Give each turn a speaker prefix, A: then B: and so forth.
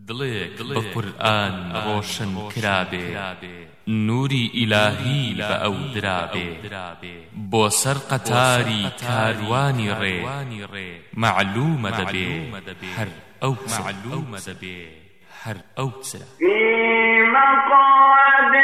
A: دڵێک بە قورئان ڕۆشن کرابێ نوری ئیلاهی بە ئەو درابێ بۆ سەر قەتاری کاروانی ڕێ معلومە دەبێ هەر ئەو چرە